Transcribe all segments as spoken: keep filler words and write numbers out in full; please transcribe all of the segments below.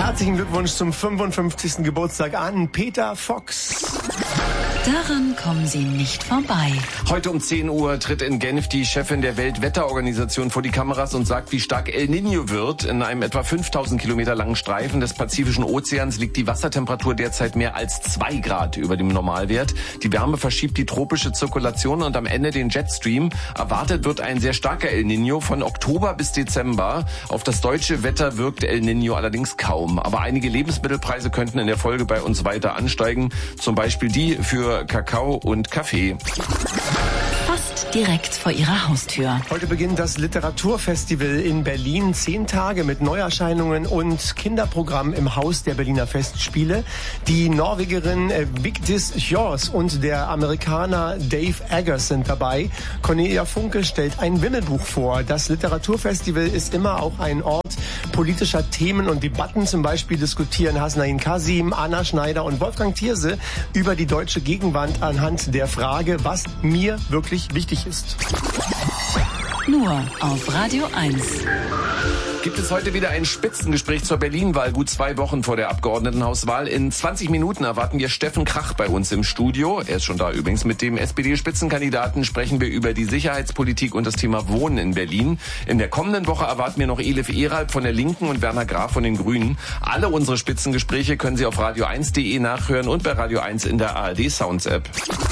Herzlichen Glückwunsch zum fünfundfünfzigsten Geburtstag an Peter Fox. Daran kommen Sie nicht vorbei. Heute um zehn Uhr tritt in Genf die Chefin der Weltwetterorganisation vor die Kameras und sagt, wie stark El Niño wird. In einem etwa fünftausend Kilometer langen Streifen des Pazifischen Ozeans liegt die Wassertemperatur derzeit mehr als zwei Grad über dem Normalwert. Die Wärme verschiebt die tropische Zirkulation und am Ende den Jetstream. Erwartet wird ein sehr starker El Niño von Oktober bis Dezember. Auf das deutsche Wetter wirkt El Niño allerdings kaum. Aber einige Lebensmittelpreise könnten in der Folge bei uns weiter ansteigen. Zum Beispiel die für Kakao und Kaffee. Fast direkt vor Ihrer Haustür. Heute beginnt das Literaturfestival in Berlin. Zehn Tage mit Neuerscheinungen und Kinderprogramm im Haus der Berliner Festspiele. Die Norwegerin Vigdis Hjorth und der Amerikaner Dave Eggers sind dabei. Cornelia Funke stellt ein Wimmelbuch vor. Das Literaturfestival ist immer auch ein Ort politischer Themen und Debatten. Zum Beispiel diskutieren Hasnain Kasim, Anna Schneider und Wolfgang Thierse über die deutsche Gegenwart anhand der Frage, was mir wirklich wichtig ist. Nur auf Radio eins. Gibt es heute wieder ein Spitzengespräch zur Berlin-Wahl, gut zwei Wochen vor der Abgeordnetenhauswahl. In zwanzig Minuten erwarten wir Steffen Krach bei uns im Studio. Er ist schon da übrigens. Mit dem S P D-Spitzenkandidaten sprechen wir über die Sicherheitspolitik und das Thema Wohnen in Berlin. In der kommenden Woche erwarten wir noch Elif Eralb von der Linken und Werner Graf von den Grünen. Alle unsere Spitzengespräche können Sie auf radio eins punkt de nachhören und bei Radio eins in der A R D Sounds App.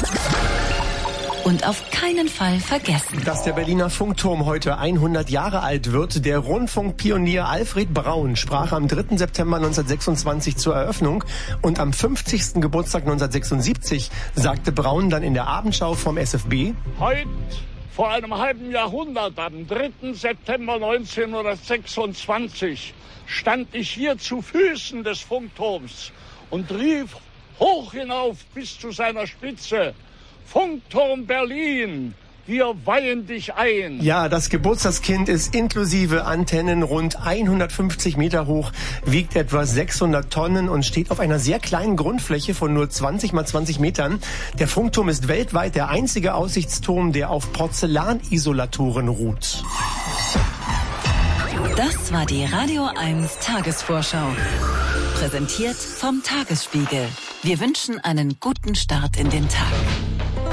Und auf keinen Fall vergessen, dass der Berliner Funkturm heute hundert Jahre alt wird. Der Rundfunkpionier Alfred Braun sprach am dritten September neunzehnhundertsechsundzwanzig zur Eröffnung und am fünfzigsten Geburtstag neunzehnhundertsechsundsiebzig sagte Braun dann in der Abendschau vom S F B: Heute, vor einem halben Jahrhundert, am dritten September neunzehnhundertsechsundzwanzig, stand ich hier zu Füßen des Funkturms und rief hoch hinauf bis zu seiner Spitze: Funkturm Berlin, wir weihen dich ein. Ja, das Geburtstagskind ist inklusive Antennen rund hundertfünfzig Meter hoch, wiegt etwa sechshundert Tonnen und steht auf einer sehr kleinen Grundfläche von nur zwanzig mal zwanzig Metern. Der Funkturm ist weltweit der einzige Aussichtsturm, der auf Porzellanisolatoren ruht. Das war die Radio eins Tagesvorschau. Präsentiert vom Tagesspiegel. Wir wünschen einen guten Start in den Tag.